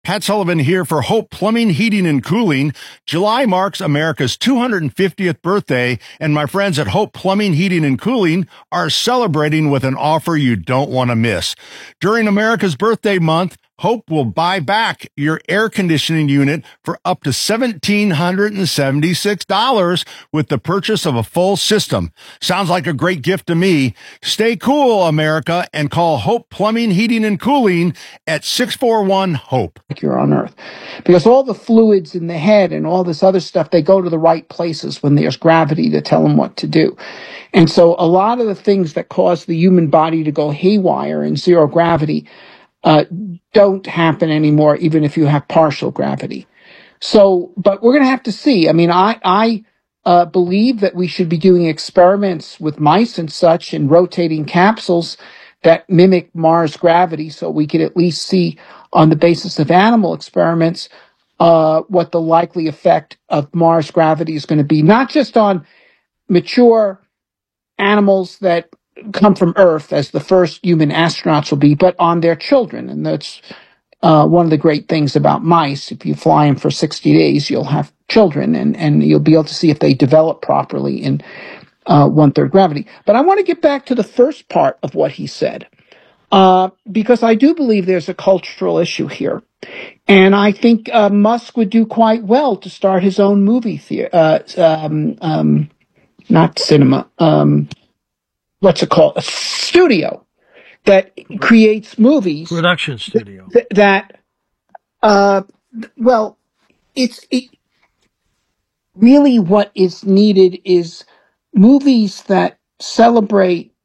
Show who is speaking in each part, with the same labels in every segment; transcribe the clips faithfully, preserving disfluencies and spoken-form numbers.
Speaker 1: Pat Sullivan here for Hope Plumbing, Heating, and Cooling. July marks America's two hundred fiftieth birthday, and my friends at Hope Plumbing, Heating, and Cooling are celebrating with an offer you don't want to miss. During America's birthday month, Hope will buy back your air conditioning unit for up to one thousand seven hundred seventy-six dollars with the purchase of a full system. Sounds like a great gift to me. Stay cool, America, and call Hope Plumbing, Heating, and Cooling at six four one HOPE.
Speaker 2: You're on Earth. Because all the fluids in the head and all this other stuff, they go to the right places when there's gravity to tell them what to do. And so a lot of the things that cause the human body to go haywire in zero gravity uh, don't happen anymore, even if you have partial gravity. So, but we're going to have to see. I mean, I, I uh, believe that we should be doing experiments with mice and such and rotating capsules that mimic Mars gravity, so we could at least see on the basis of animal experiments uh, what the likely effect of Mars gravity is going to be, not just on mature animals that come from Earth, as the first human astronauts will be, but on their children. And that's uh, one of the great things about mice. If you fly them for sixty days, you'll have children, and, and you'll be able to see if they develop properly in uh, one-third gravity. But I want to get back to the first part of what he said, uh, because I do believe there's a cultural issue here. And I think uh, Musk would do quite well to start his own movie theater, uh, um, um, not cinema, um, what's it called? A studio that creates movies.
Speaker 3: Production studio.
Speaker 2: Th- that, uh, well, it's it, really what is needed is movies that celebrate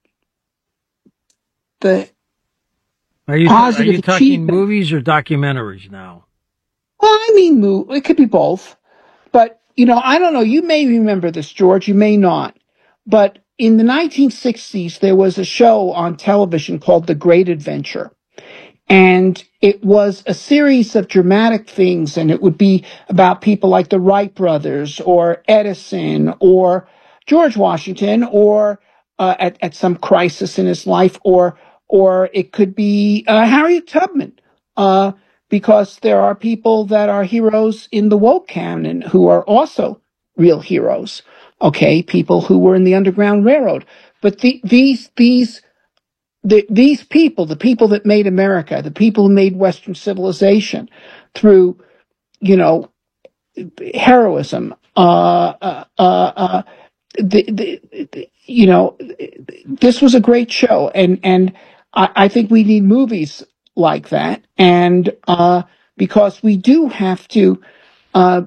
Speaker 2: the
Speaker 3: Are you,
Speaker 2: positive
Speaker 3: are you talking
Speaker 2: achievement.
Speaker 3: movies or documentaries now?
Speaker 2: Well, I mean, mo- it could be both. But, you know, I don't know. You may remember this, George. You may not. But in the nineteen sixties, there was a show on television called The Great Adventure. And it was a series of dramatic things, and it would be about people like the Wright brothers or Edison or George Washington or uh, at, at some crisis in his life, or or it could be uh, Harriet Tubman, uh, because there are people that are heroes in the woke canon who are also real heroes. Okay, people who were in the Underground Railroad. But the, these these the, these people, the people that made America, the people who made Western civilization through, you know, heroism, uh, uh, uh, uh, the, the, the, you know, this was a great show, and and I, I think we need movies like that, and uh, because we do have to uh,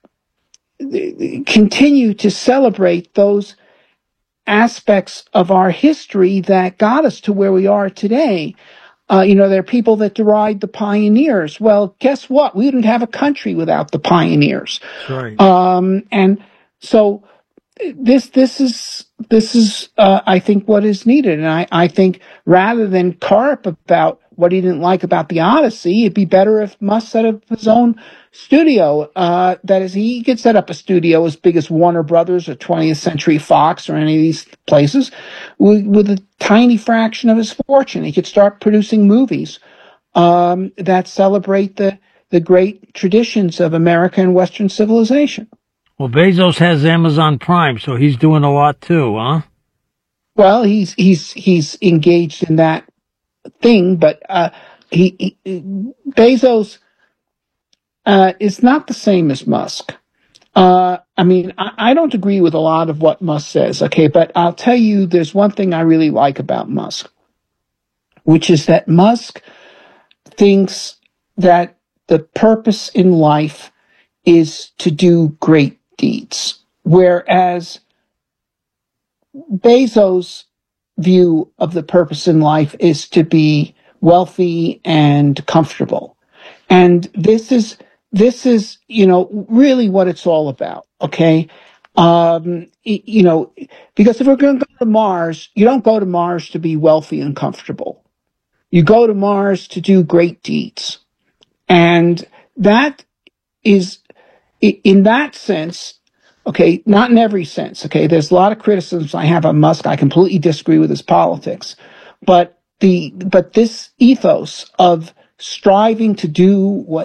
Speaker 2: continue to celebrate those aspects of our history that got us to where we are today. Uh, you know, there are people that deride the pioneers. Well, guess what? We wouldn't have a country without the pioneers.
Speaker 3: That's right.
Speaker 2: Um, and so this this is this is uh, I think what is needed. And I, I think rather than carp about what he didn't like about the Odyssey, it'd be better if Musk set up his own studio. Uh, that is, he could set up a studio as big as Warner Brothers or twentieth Century Fox or any of these places with, with a tiny fraction of his fortune. He could start producing movies um, that celebrate the, the great traditions of America and Western civilization.
Speaker 3: Well, Bezos has Amazon Prime, so he's doing a lot too, huh?
Speaker 2: Well, he's he's he's engaged in that thing, but uh, he, he Bezos uh, is not the same as Musk. Uh, I mean, I, I don't agree with a lot of what Musk says, okay, but I'll tell you, there's one thing I really like about Musk, which is that Musk thinks that the purpose in life is to do great deeds, whereas Bezos' view of the purpose in life is to be wealthy and comfortable. And this is, this is, you know, really what it's all about. Okay. Um, you know, because if we're going to go to Mars, you don't go to Mars to be wealthy and comfortable. You go to Mars to do great deeds. And that is, in that sense, okay, not in every sense, okay, there's a lot of criticisms I have on Musk. I completely disagree with his politics. But the, but this ethos of striving to do what